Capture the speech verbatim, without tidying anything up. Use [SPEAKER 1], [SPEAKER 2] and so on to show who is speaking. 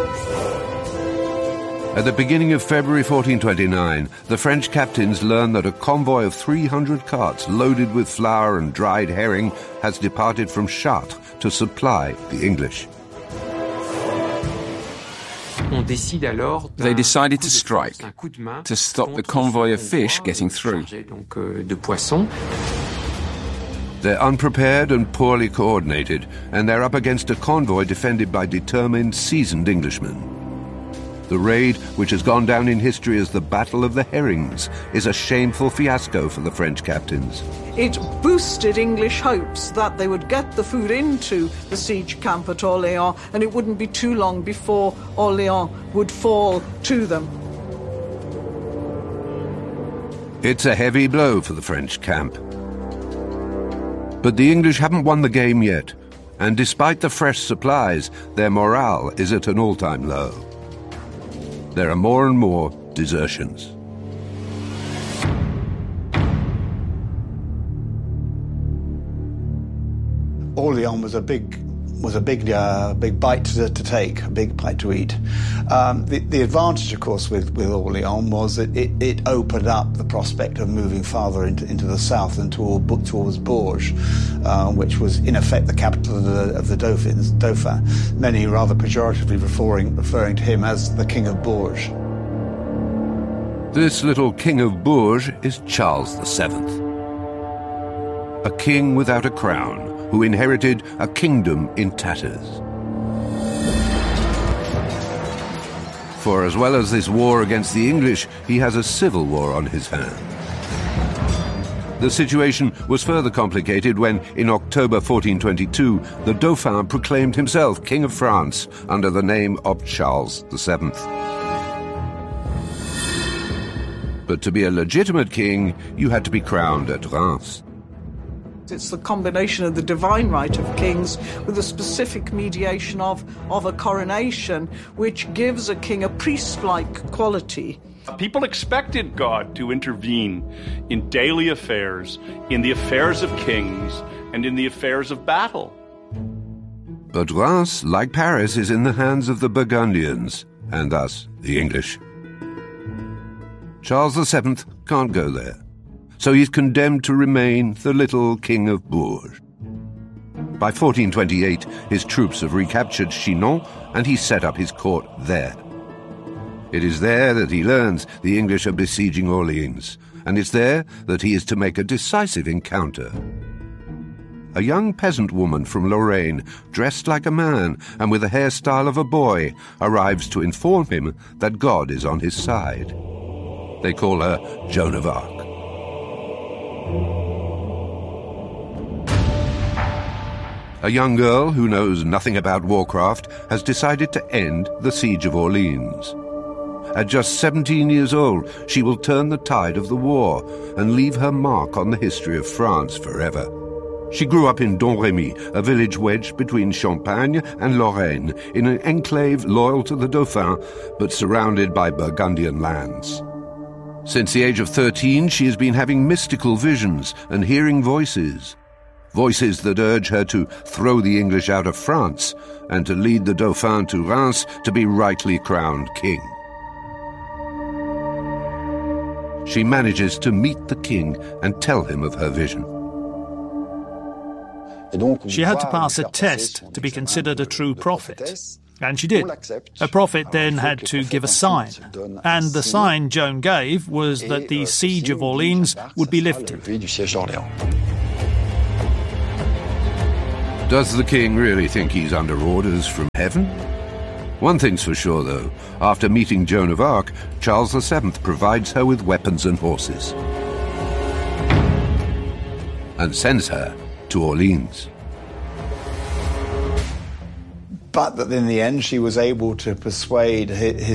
[SPEAKER 1] At the beginning of February fourteen twenty-nine, the French captains learn that a convoy of three hundred carts loaded with flour and dried herring has departed from Chartres to supply the English.
[SPEAKER 2] They decided to strike, to stop the convoy of fish getting through.
[SPEAKER 1] They're unprepared and poorly coordinated, and they're up against a convoy defended by determined, seasoned Englishmen. The raid, which has gone down in history as the Battle of the Herrings, is a shameful fiasco for the French captains.
[SPEAKER 3] It boosted English hopes that they would get the food into the siege camp at Orléans, and it wouldn't be too long before Orléans would fall to them.
[SPEAKER 1] It's a heavy blow for the French camp. But the English haven't won the game yet, and despite the fresh supplies, their morale is at an all-time low. There are more and more desertions.
[SPEAKER 4] Orléans was a big was a big uh, big bite to, to take, a big bite to eat. Um, the, the advantage, of course, with, with Orléans was that it, it opened up the prospect of moving farther into, into the south and toward, towards Bourges, uh, which was in effect the capital of the, of the Dauphins, Dauphin, many rather pejoratively referring, referring to him as the King of Bourges.
[SPEAKER 1] This little King of Bourges is Charles the Seventh, a king without a crown, who inherited a kingdom in tatters. For as well as this war against the English, he has a civil war on his hands. The situation was further complicated when, in October fourteen twenty-two, the Dauphin proclaimed himself King of France under the name of Charles the Seventh. But to be a legitimate king, you had to be crowned at Reims.
[SPEAKER 3] It's the combination of the divine right of kings with the specific mediation of, of a coronation, which gives a king a priest-like quality.
[SPEAKER 5] People expected God to intervene in daily affairs, in the affairs of kings, and in the affairs of battle.
[SPEAKER 1] But Reims, like Paris, is in the hands of the Burgundians, and thus the English. Charles the Seventh can't go there, so he's condemned to remain the little King of Bourges. By fourteen twenty-eight, his troops have recaptured Chinon, and he set up his court there. It is there that he learns the English are besieging Orleans, and it's there that he is to make a decisive encounter. A young peasant woman from Lorraine, dressed like a man and with the hairstyle of a boy, arrives to inform him that God is on his side. They call her Joan of Arc. A young girl who knows nothing about warcraft has decided to end the siege of Orleans. At just seventeen years old, she will turn the tide of the war and leave her mark on the history of France forever. She grew up in Domremy, a village wedged between Champagne and Lorraine, in an enclave loyal to the Dauphin, but surrounded by Burgundian lands. Since the age of thirteen, she has been having mystical visions and hearing voices. Voices that urge her to throw the English out of France and to lead the Dauphin to Reims to be rightly crowned king. She manages to meet the king and tell him of her vision.
[SPEAKER 6] She had to pass a test to be considered a true prophet. And she did. A prophet then had to give a sign. And the sign Joan gave was that the siege of Orleans would be lifted.
[SPEAKER 1] Does the king really think he's under orders from heaven? One thing's for sure, though. After meeting Joan of Arc, Charles the Seventh provides her with weapons and horses and sends her to Orleans.
[SPEAKER 4] But that in the end she was able to persuade his